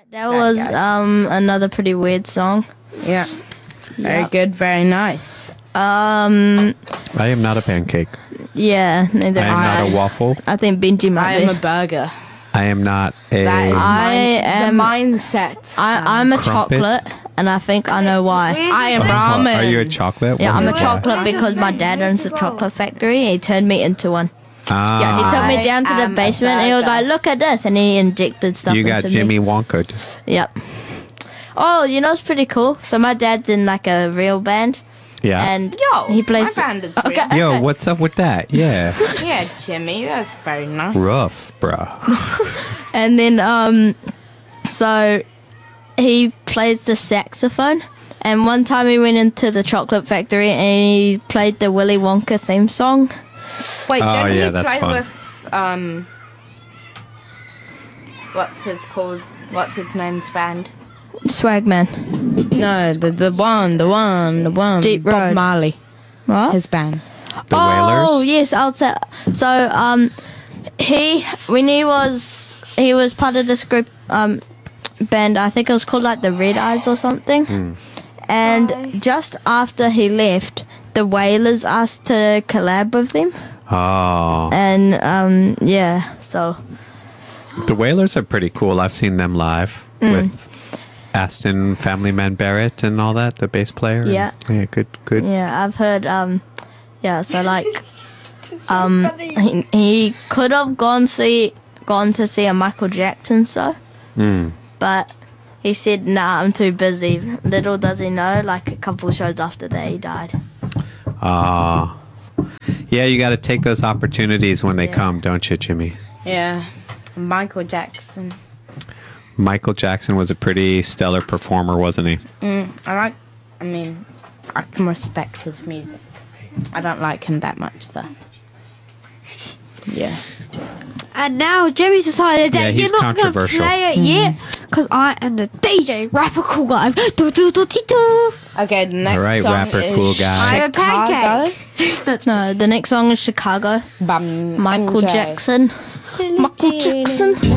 That was another pretty weird song. Yeah. Very good, very nice. I am not a pancake. Yeah, neither I am not a waffle. I think Benji might I be. am a burger. I am not a... That is I am- the mindset. I'm a Crumpet? chocolate, and I think I know why. I am ramen. Are you a chocolate? Yeah, I'm a Why? chocolate because my dad owns a chocolate factory. He turned me into one. Ah, Yeah, he took me I down to the am a basement and he was burger. like, look at this. And he injected stuff you got into Jimmy me. Wonka. Yep. Oh, you know, it's pretty cool. So my dad's in like a real band. Yeah. And Yo, he plays. my band is Okay. real. Yo, what's up with that? Yeah. Yeah, Jimmy, that's very nice. Rough, bro. And then, so he plays the saxophone. And one time he went into the chocolate factory and he played the Willy Wonka theme song. Wait, Oh, don't yeah, he that's play fun. with what's his name's band? Swagman. No, the one. Deep Bob Road. Marley, What? his band. The Oh Wailers? yes, I'll say. So when he was part of this group band. I think it was called like the Red Eyes or something. And just after he left, the Wailers asked to collab with them. Oh. And yeah, so The Wailers are pretty cool. I've seen them live with Aston Family Man Barrett and all that, the bass player. Yeah. Yeah, good. yeah, I've heard yeah, so like he could have gone to see a Michael Jackson show. But he said, nah, I'm too busy. Little does he know, like a couple shows after that, he died. Yeah, you got to take those opportunities when they come, don't you, Jimmy? Yeah, Michael Jackson. Michael Jackson was a pretty stellar performer, wasn't he? I can respect his music. I don't like him that much, though. Yeah. And now Jimmy's decided Yeah, that he's you're not going to controversial. play it yet because I am the DJ rapper cool guy. Do, do, do, do, do. Okay, the next All right, song rapper, is cool guy. I'm a pancake. No, the next song is Chicago. Bum Michael MJ. Jackson. Michael Jackson.